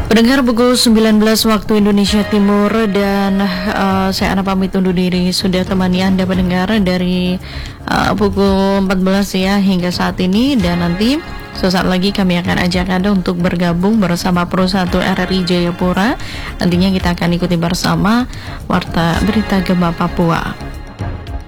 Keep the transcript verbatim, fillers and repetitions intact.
Pendengar pukul sembilan belas waktu Indonesia Timur dan uh, saya Ana pamit undur diri. Sudah temani Anda pendengar dari uh, pukul empat belas ya hingga saat ini, dan nanti sesaat lagi kami akan ajak Anda untuk bergabung bersama Pro satu R R I Jayapura. Nantinya kita akan ikuti bersama Warta Berita Gempa Papua.